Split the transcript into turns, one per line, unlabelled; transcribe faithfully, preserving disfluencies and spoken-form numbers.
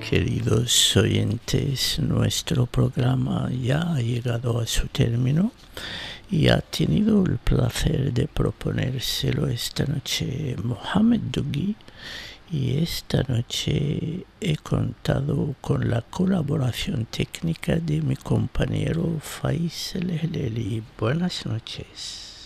Queridos oyentes, nuestro programa ya ha llegado a su término y ha tenido el placer de proponérselo esta noche Mohamed Dugui, y esta noche he contado con la colaboración técnica de mi compañero Faiz El Heleli. Buenas noches.